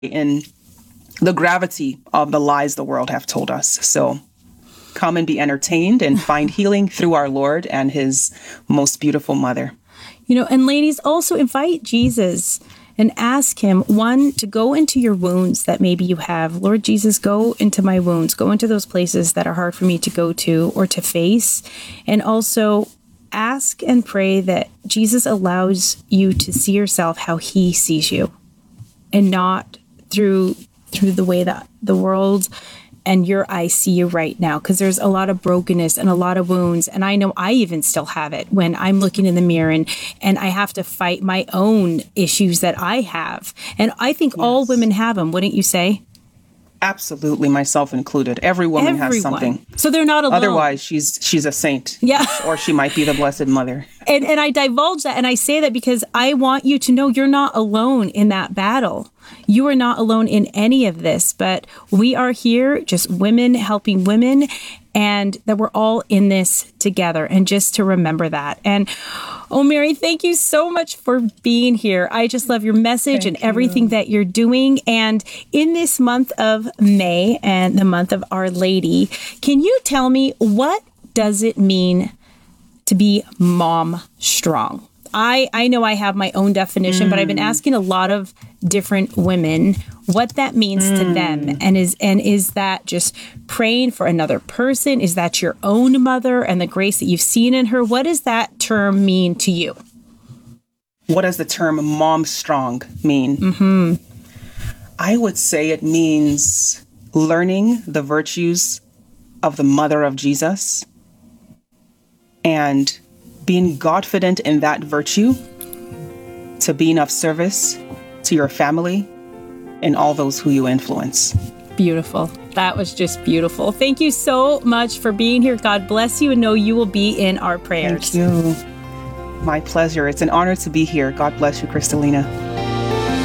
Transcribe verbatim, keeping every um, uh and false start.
in the gravity of the lies the world have told us. So come and be entertained and find healing through our Lord and his most beautiful mother. You know, and ladies, also invite Jesus and ask him, one, to go into your wounds that maybe you have. Lord Jesus, go into my wounds, go into those places that are hard for me to go to or to face. And also ask and pray that Jesus allows you to see yourself how he sees you and not through through the way that the world and your eyes see you right now, because there's a lot of brokenness and a lot of wounds. And I know I even still have it when I'm looking in the mirror and, and I have to fight my own issues that I have. And I think yes. all women have them, wouldn't you say? Absolutely, myself included. Every woman Everyone. has something. So they're not alone. Otherwise, she's she's a saint. Yeah. Or she might be the Blessed Mother. And and I divulge that and I say that because I want you to know you're not alone in that battle. You are not alone in any of this, but we are here, just women helping women, and that we're all in this together. And just to remember that. And oh, Mary, thank you so much for being here. I just love your message thank and everything you. that you're doing. And in this month of May and the month of Our Lady, can you tell me, what does it mean to be mom strong? I, I know I have my own definition, mm. but I've been asking a lot of different women what that means mm. to them. And is and is that just praying for another person? Is that your own mother and the grace that you've seen in her? What does that term mean to you? What does the term mom strong mean? Mm-hmm. I would say it means learning the virtues of the mother of Jesus and being confident in that virtue to being of service to your family and all those who you influence. Beautiful. That was just beautiful. Thank you so much for being here. God bless you, and know you will be in our prayers. Thank you. My pleasure. It's an honor to be here. God bless you, Kristalina.